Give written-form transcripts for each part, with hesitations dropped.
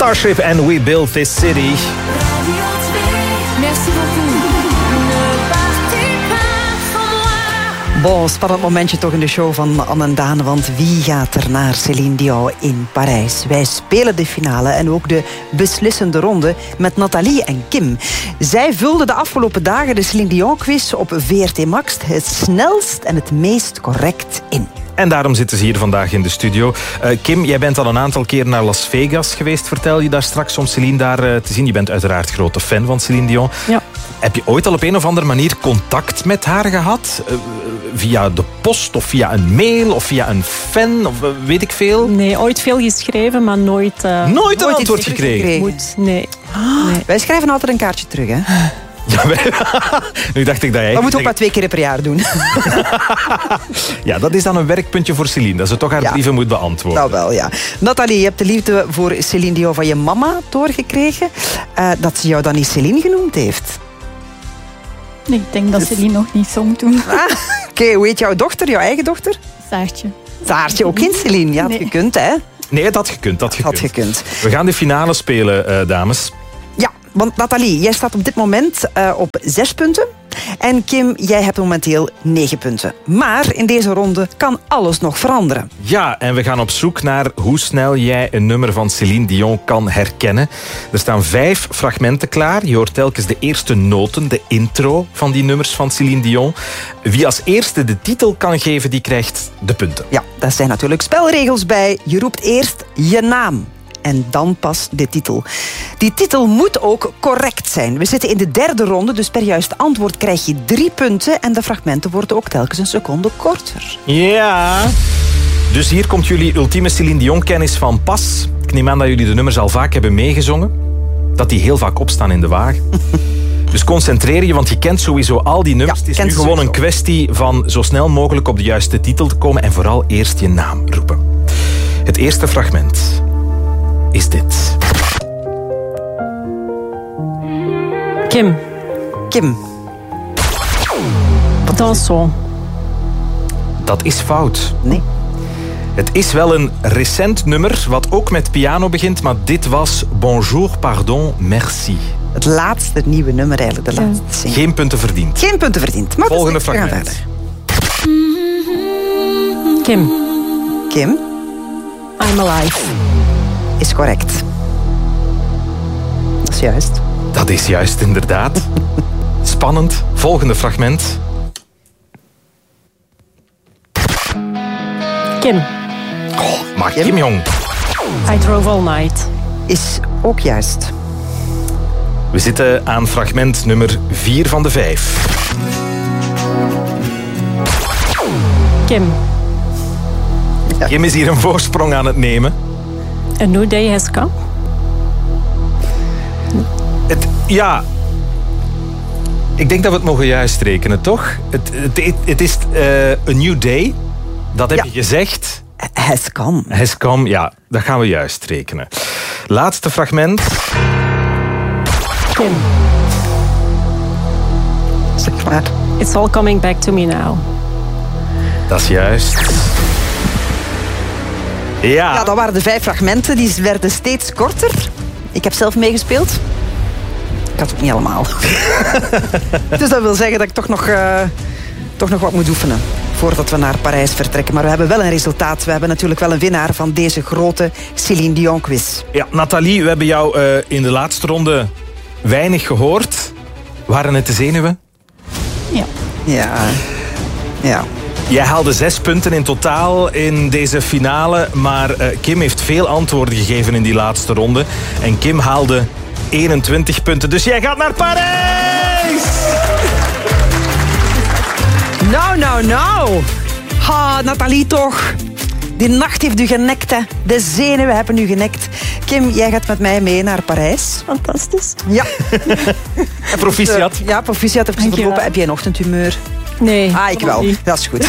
Starship and We Built This City. Merci beaucoup. Bon, spannend momentje toch in de show van Anne en Daan. Want wie gaat er naar Céline Dion in Parijs? Wij spelen de finale en ook de beslissende ronde met Nathalie en Kim. Zij vulden de afgelopen dagen de Céline Dion quiz op VRT Max het snelst en het meest correct in. En daarom zitten ze hier vandaag in de studio. Kim, jij bent al een aantal keer naar Las Vegas geweest. Vertel je daar straks om Céline daar te zien. Je bent uiteraard grote fan van Céline Dion. Ja. Heb je ooit al op een of andere manier contact met haar gehad? Via de post of via een mail of via een fan of weet ik veel? Nee, ooit veel geschreven, maar nooit... Nooit een antwoord gekregen? Nee. Wij schrijven altijd een kaartje terug, hè? Ja, nu dacht ik dat jij... Dat moeten we ook maar 2 keer per jaar doen. Ja, dat is dan een werkpuntje voor Céline. Dat ze toch haar brieven moet beantwoorden. Nou wel, ja. Nathalie, je hebt de liefde voor Céline Dion van je mama doorgekregen. Dat ze jou dan niet Céline genoemd heeft. Nee, ik denk dat Céline nog niet zong toen. Oké, hoe heet jouw dochter, jouw eigen dochter? Saartje. Saartje, ook geen Céline. Ja, had gekund, hè? Nee, dat gekund. Had gekund. We gaan de finale spelen, dames. Ja, want Nathalie, jij staat op dit moment op 6 punten. En Kim, jij hebt momenteel 9 punten. Maar in deze ronde kan alles nog veranderen. Ja, en we gaan op zoek naar hoe snel jij een nummer van Céline Dion kan herkennen. Er staan 5 fragmenten klaar. Je hoort telkens de eerste noten, de intro van die nummers van Céline Dion. Wie als eerste de titel kan geven, die krijgt de punten. Ja, daar zijn natuurlijk spelregels bij. Je roept eerst je naam. En dan pas de titel. Die titel moet ook correct zijn. We zitten in de 3e ronde, dus per juist antwoord krijg je 3 punten. En de fragmenten worden ook telkens een seconde korter. Ja. Dus hier komt jullie ultieme Céline Dion kennis van pas. Ik neem aan dat jullie de nummers al vaak hebben meegezongen. Dat die heel vaak opstaan in de wagen. Dus concentreer je, want je kent sowieso al die nummers. Ja, het is nu gewoon een kwestie van zo snel mogelijk op de juiste titel te komen. En vooral eerst je naam roepen. Het eerste fragment is dit. Kim. Kim. Danson. Dat is fout. Nee. Het is wel een recent nummer, wat ook met piano begint, maar dit was Bonjour, pardon, merci. Het laatste nieuwe nummer eigenlijk, de laatste single. Geen punten verdiend. Geen punten verdiend. Maar Volgende we gaan fragment. verder. Kim. Kim I'm Alive. is correct. Dat is juist. Dat is juist, inderdaad. Spannend. Volgende fragment. Kim. Maar Kim Jong. I Drove All Night. Is ook juist. We zitten aan fragment nummer 4 van de 5. Kim. Ja. Kim is hier een voorsprong aan het nemen. A New Day Has Come. Ja. Ik denk dat we het mogen juist rekenen, toch? Het is A New Day. Dat heb je gezegd. Has come. Has come, ja. Dat gaan we juist rekenen. Laatste fragment. Kim. Zeg maar. It's All Coming Back to Me Now. Dat is juist. Ja. Ja, dat waren de 5 fragmenten. Die werden steeds korter. Ik heb zelf meegespeeld. Ik had het ook niet allemaal. Dus dat wil zeggen dat ik toch nog wat moet oefenen voordat we naar Parijs vertrekken. Maar we hebben wel een resultaat. We hebben natuurlijk wel een winnaar van deze grote Céline Dion quiz. Ja, Nathalie, we hebben jou in de laatste ronde weinig gehoord. Waren het de zenuwen? Ja. Ja. Jij haalde 6 punten in totaal in deze finale. Maar Kim heeft veel antwoorden gegeven in die laatste ronde. En Kim haalde 21 punten. Dus jij gaat naar Parijs! Nou. Ha, Nathalie toch. Die nacht heeft u genekt, hè. De zenuwen hebben u genekt. Kim, jij gaat met mij mee naar Parijs. Fantastisch. Ja. En proficiat. Ja, proficiat. Even verlopen. Heb jij een ochtendhumeur? Nee. Ik wel. niet. Dat is goed.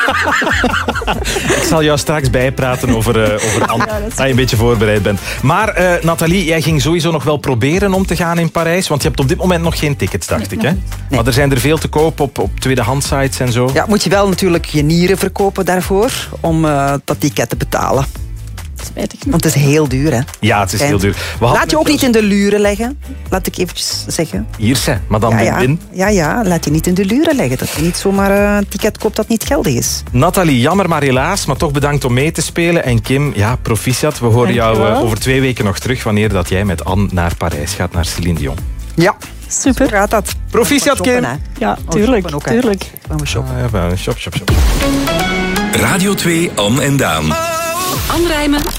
Ik zal jou straks bijpraten over dat je een beetje voorbereid bent. Maar Nathalie, jij ging sowieso nog wel proberen om te gaan in Parijs. Want je hebt op dit moment nog geen tickets, dacht ik. Hè? Nee. Maar er zijn er veel te koop op tweedehandsites en zo. Ja, moet je wel natuurlijk je nieren verkopen daarvoor. Om dat ticket te betalen. spijtig genoeg. Want het is heel duur, hè? Ja, het is heel duur. Laat je ook niet in de luren leggen, laat ik eventjes zeggen. Hier, zijn, madame Win-Win. Ja, laat je niet in de luren leggen. Dat je niet zomaar een ticket koopt dat niet geldig is. Nathalie, jammer maar helaas, maar toch bedankt om mee te spelen. En Kim, ja, proficiat. We horen jou Dankjewel. over 2 weken nog terug wanneer dat jij met Anne naar Parijs gaat, naar Céline Dion. Ja, Super. zo gaat dat. Proficiat, Kim. Ja, tuurlijk. shoppen ook, hè. Tuurlijk. Gaan we shoppen. Ja, shop. Radio 2, Anne en Daan. Anne Rijmen